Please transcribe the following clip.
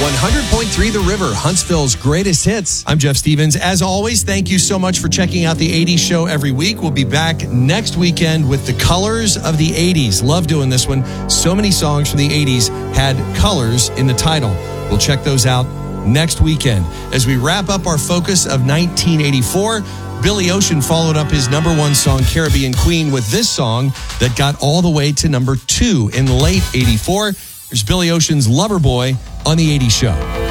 100.3 The River, Huntsville's greatest hits. I'm Jeff Stevens. As always, thank you so much for checking out the 80s show every week. We'll be back next weekend with the colors of the 80s. Love doing this one. So many songs from the 80s had colors in the title. We'll check those out next weekend. As we wrap up our focus of 1984, Billy Ocean followed up his number one song, Caribbean Queen, with this song that got all the way to number 2 in late 84. There's Billy Ocean's Loverboy on the 80s show.